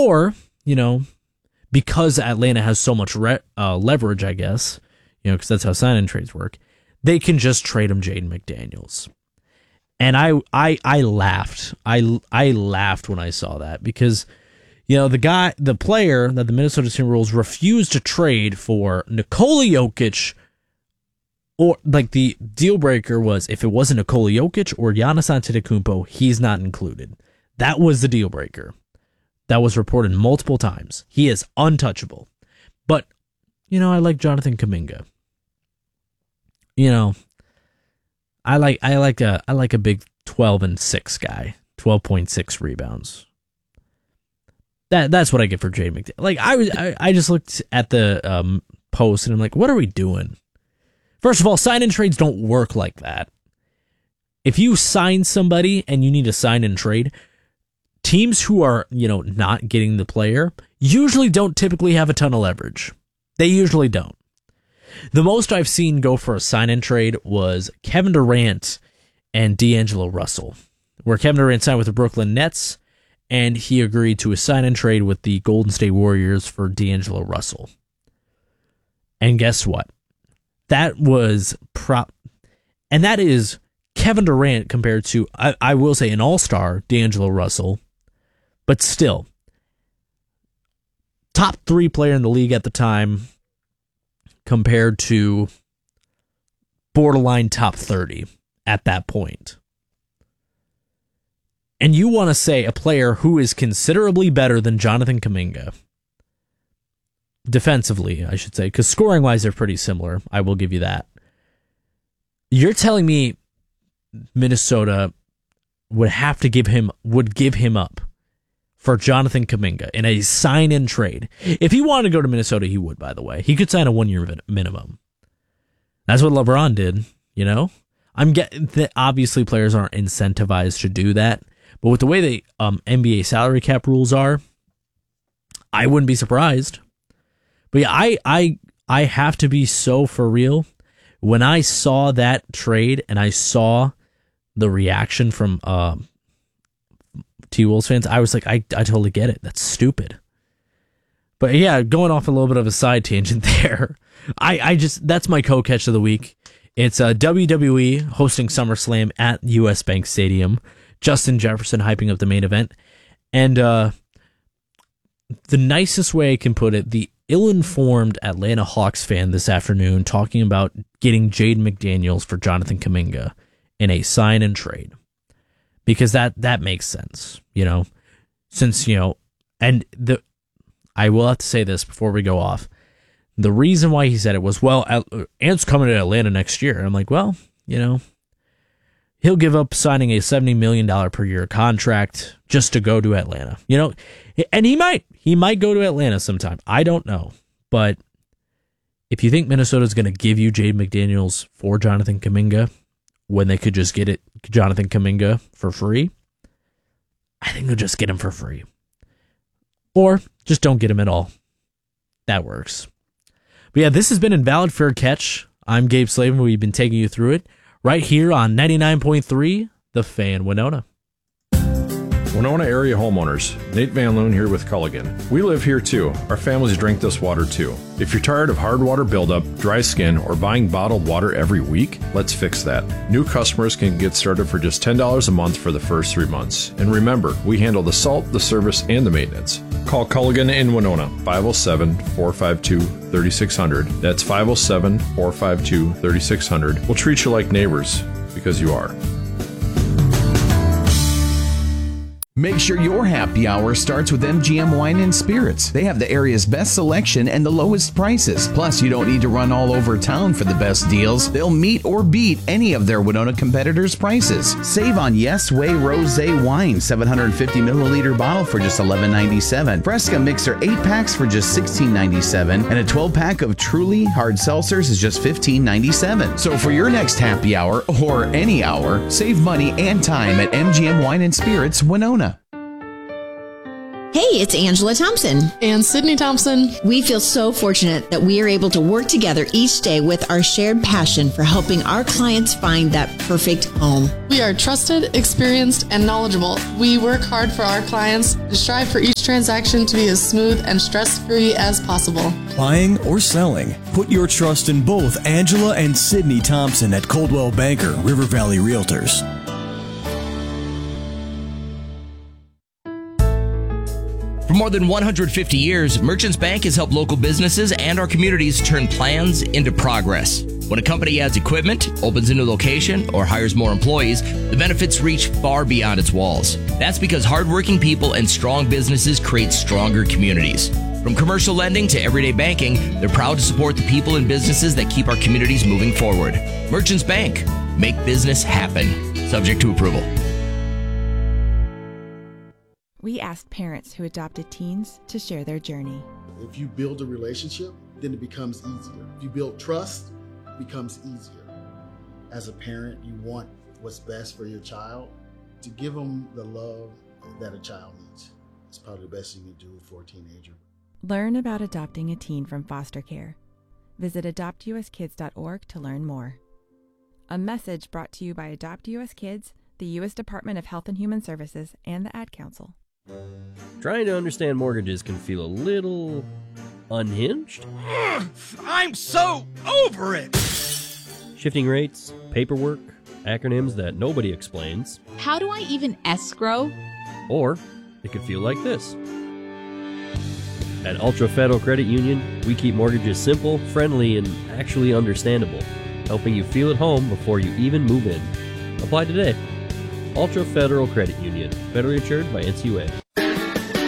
Or, because Atlanta has so much leverage, I guess, because that's how sign-in trades work, they can just trade him Jaden McDaniels. And I laughed. I laughed when I saw that because, the player that the Minnesota Timberwolves refused to trade for Nikola Jokic, or like the deal breaker was if it wasn't Nikola Jokic or Giannis Antetokounmpo, he's not included. That was the deal breaker. That was reported multiple times. He is untouchable. But, I like Jonathan Kuminga. I like a big 12-6 guy, 12.6 rebounds. That's what I get for Jaden McDaniels. Like I just looked at the post and I'm like, what are we doing? First of all, sign-in trades don't work like that. If you sign somebody and you need a sign-in trade, teams who are not getting the player usually don't typically have a ton of leverage. They usually don't. The most I've seen go for a sign-in trade was Kevin Durant and D'Angelo Russell, where Kevin Durant signed with the Brooklyn Nets, and he agreed to a sign-in trade with the Golden State Warriors for D'Angelo Russell. And guess what? That was and that is Kevin Durant compared to, I will say, an all-star, D'Angelo Russell, but still, top 3 player in the league at the time, compared to borderline top 30 at that point. And you want to say a player who is considerably better than Jonathan Kuminga, defensively, I should say, because scoring-wise, they're pretty similar. I will give you that. You're telling me Minnesota would give him up for Jonathan Kuminga in a sign-in trade. If he wanted to go to Minnesota, he would, by the way. He could sign a 1-year minimum. That's what LeBron did, I'm getting that obviously players aren't incentivized to do that, but with the way the NBA salary cap rules are, I wouldn't be surprised. But yeah, I have to be so for real. When I saw that trade and I saw the reaction from T-Wolves fans, I was like, I totally get it. That's stupid. But yeah, going off a little bit of a side tangent there, that's my co-catch of the week. It's WWE hosting SummerSlam at US Bank Stadium. Justin Jefferson hyping up the main event. And the nicest way I can put it, the ill-informed Atlanta Hawks fan this afternoon talking about getting Jaden McDaniels for Jonathan Kuminga in a sign-and trade. Because that makes sense, since, and I will have to say this before we go off. The reason why he said it was, Ant's coming to Atlanta next year. And I'm like, well, he'll give up signing a $70 million per year contract just to go to Atlanta, and he might go to Atlanta sometime. I don't know. But if you think Minnesota's going to give you Jaden McDaniels for Jonathan Kuminga when they could just get Jonathan Kuminga for free, I think they'll just get him for free. Or just don't get him at all. That works. But yeah, this has been Invalid Fair Catch. I'm Gabe Slavin. We've been taking you through it right here on 99.3 The Fan, Winona. Winona area homeowners, Nate Van Loon here with Culligan. We live here too. Our families drink this water too. If you're tired of hard water buildup, dry skin, or buying bottled water every week, let's fix that. New customers can get started for just $10 a month for the first 3 months. And remember, we handle the salt, the service, and the maintenance. Call Culligan in Winona, 507-452-3600. That's 507-452-3600. We'll treat you like neighbors, because you are. Make sure your happy hour starts with MGM Wine and Spirits. They have the area's best selection and the lowest prices. Plus, you don't need to run all over town for the best deals. They'll meet or beat any of their Winona competitors' prices. Save on Yes Way Rosé Wine, 750 milliliter bottle for just $11.97. Fresca Mixer 8-packs for just $16.97. And a 12-pack of Truly Hard Seltzers is just $15.97. So for your next happy hour, or any hour, save money and time at MGM Wine and Spirits, Winona. Hey, it's Angela Thompson. And Sydney Thompson. We feel so fortunate that we are able to work together each day with our shared passion for helping our clients find that perfect home. We are trusted, experienced, and knowledgeable. We work hard for our clients and strive for each transaction to be as smooth and stress-free as possible. Buying or selling, put your trust in both Angela and Sydney Thompson at Coldwell Banker River Valley Realtors. For more than 150 years, Merchants Bank has helped local businesses and our communities turn plans into progress. When a company adds equipment, opens a new location, or hires more employees, the benefits reach far beyond its walls. That's because hardworking people and strong businesses create stronger communities. From commercial lending to everyday banking, they're proud to support the people and businesses that keep our communities moving forward. Merchants Bank. Make business happen. Subject to approval. We asked parents who adopted teens to share their journey. If you build a relationship, then it becomes easier. If you build trust, it becomes easier. As a parent, you want what's best for your child. To give them the love that a child needs. It's probably the best you can do for a teenager. Learn about adopting a teen from foster care. Visit adoptuskids.org to learn more. A message brought to you by Adopt US Kids, the U.S. Department of Health and Human Services, and the Ad Council. Trying to understand mortgages can feel a little unhinged. I'm so over it! Shifting rates, paperwork, acronyms that nobody explains. How do I even escrow? Or it could feel like this. At Ultra Federal Credit Union, we keep mortgages simple, friendly, and actually understandable, helping you feel at home before you even move in. Apply today. Ultra Federal Credit Union, federally insured by NCUA.